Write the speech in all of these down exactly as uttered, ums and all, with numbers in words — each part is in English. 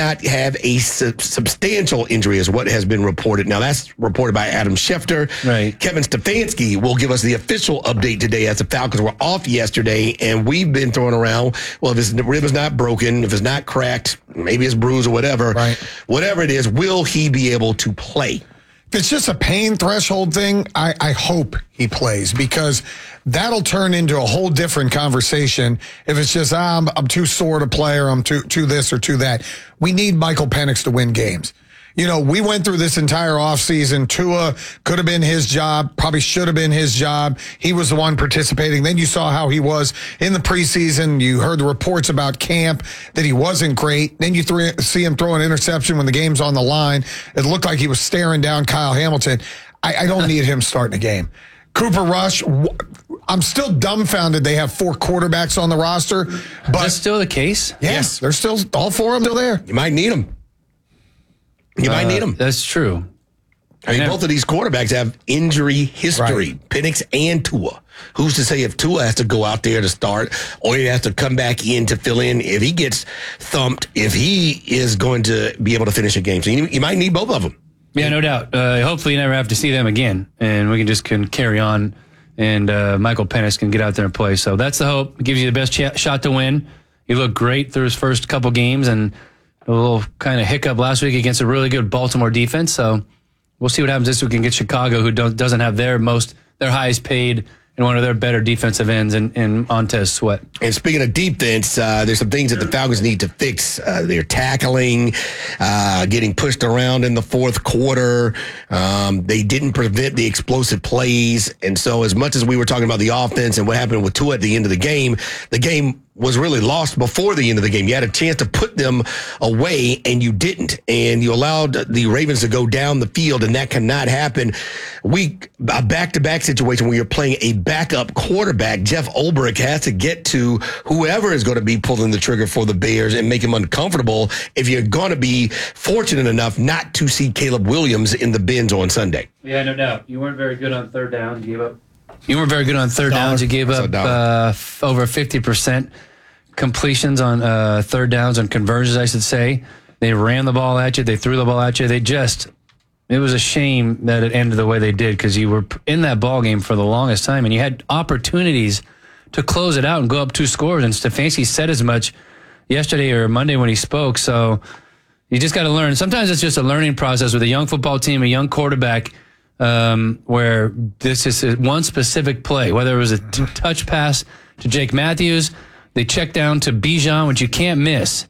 not have a sub- substantial injury is what has been reported. Now, that's reported by Adam Schefter. Right. Kevin Stefanski will give us the official update today as the Falcons were off yesterday, and we've been throwing around, well, if his rib is not broken, if it's not cracked, maybe it's bruised or whatever, right. whatever it is, will he be able to play? If it's just a pain threshold thing, I, I hope he plays, because that'll turn into a whole different conversation. If it's just, ah, I'm, I'm too sore to play, or I'm too, too this or too that. We need Michael Penix to win games. You know, we went through this entire offseason. Tua could have been his job, probably should have been his job. He was the one participating. Then you saw how he was in the preseason. You heard the reports about camp that he wasn't great. Then you th- see him throw an interception when the game's on the line. It looked like he was staring down Kyle Hamilton. I, I don't need him starting a game. Cooper Rush, I'm still dumbfounded they have four quarterbacks on the roster. But is that still the case? Yes, yeah, they're still, all four of them still there. You might need them. You uh, might need them. That's true. I mean, yeah. both of these quarterbacks have injury history, right. Penix and Tua. Who's to say if Tua has to go out there to start or he has to come back in to fill in, if he gets thumped, if he is going to be able to finish a game. So you, you might need both of them. Yeah, no doubt. Uh, hopefully you never have to see them again, and we can just can carry on, and uh, Michael Penix can get out there and play. So that's the hope. It gives you the best ch- shot to win. He looked great through his first couple games, and a little kind of hiccup last week against a really good Baltimore defense. So we'll see what happens this week against Chicago, who don't, doesn't have their most their highest paid and one of their better defensive ends in, in Montez Sweat. And speaking of defense, uh, there's some things that the Falcons need to fix. Uh, they're tackling, uh, getting pushed around in the fourth quarter. Um, they didn't prevent the explosive plays. And so as much as we were talking about the offense and what happened with Tua at the end of the game, the game was really lost before the end of the game. You had a chance to put them away, and you didn't. And you allowed the Ravens to go down the field, and that cannot happen. We a back-to-back situation where you're playing a backup quarterback. Jeff Ulbrich has to get to whoever is going to be pulling the trigger for the Bears and make him uncomfortable if you're going to be fortunate enough not to see Caleb Williams in the bins on Sunday. Yeah, no doubt. You weren't very good on third down. You gave up. You weren't very good on third downs. You gave up uh, f- over fifty percent completions on uh, third downs and conversions, I should say. They ran the ball at you. They threw the ball at you. They just, it was a shame that it ended the way they did, because you were in that ball game for the longest time, and you had opportunities to close it out and go up two scores. And Stefanski said as much yesterday or Monday when he spoke. So you just got to learn. Sometimes it's just a learning process with a young football team, a young quarterback, Um, where this is one specific play, whether it was a t- touch pass to Jake Matthews, they check down to Bijan, which you can't miss.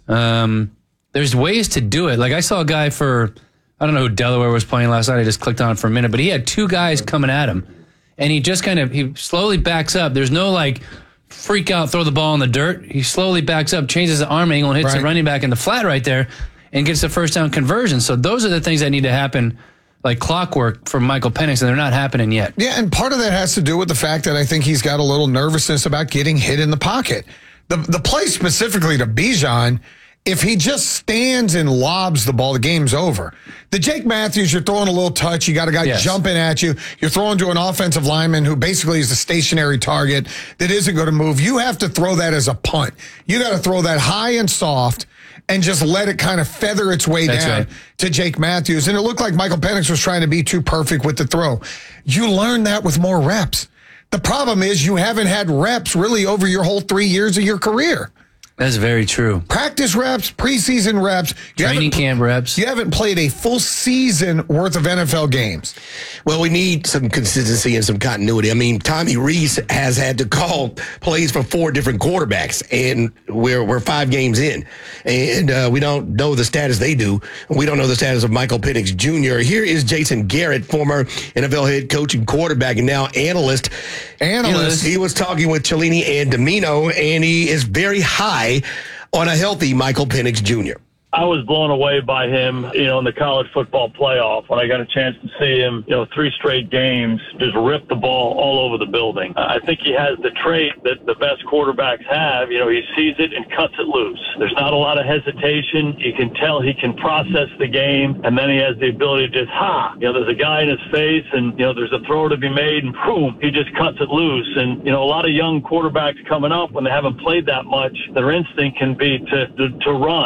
Um, there's ways to do it. Like I saw a guy for, I don't know who Delaware was playing last night. I just clicked on it for a minute, but he had two guys coming at him, and he just kind of, he slowly backs up. There's no like freak out, throw the ball in the dirt. He slowly backs up, changes the arm angle, and hits right. the running back in the flat right there, and gets the first down conversion. So those are the things that need to happen like clockwork for Michael Penix, and they're not happening yet. Yeah, and part of that has to do with the fact that I think he's got a little nervousness about getting hit in the pocket. The the play specifically to Bijan, if he just stands and lobs the ball, the game's over. The Jake Matthews, you're throwing a little touch. You got a guy yes. jumping at you. You're throwing to an offensive lineman who basically is a stationary target that isn't going to move. You have to throw that as a punt. You got to throw that high and soft and just let it kind of feather its way That's down right. to Jake Matthews. And it looked like Michael Penix was trying to be too perfect with the throw. You learn that with more reps. The problem is you haven't had reps really over your whole three years of your career. That's very true. Practice reps, preseason reps. You Training camp reps. You haven't played a full season worth of N F L games. Well, we need some consistency and some continuity. I mean, Tommy Rees has had to call plays for four different quarterbacks, and we're we're five games in, and uh, we don't know the status they do. We don't know the status of Michael Penix Junior Here is Jason Garrett, former N F L head coach and quarterback, and now analyst. Analyst. He was talking with Cellini and Domino, and he is very high on a healthy Michael Penix Junior I was blown away by him, you know, in the college football playoff when I got a chance to see him, you know, three straight games, just rip the ball all over the building. I think he has the trait that the best quarterbacks have. You know, he sees it and cuts it loose. There's not a lot of hesitation. You can tell he can process the game, and then he has the ability to just, ha, you know, there's a guy in his face, and, you know, there's a throw to be made, and boom, he just cuts it loose. And, you know, a lot of young quarterbacks coming up, when they haven't played that much, their instinct can be to, to, to run.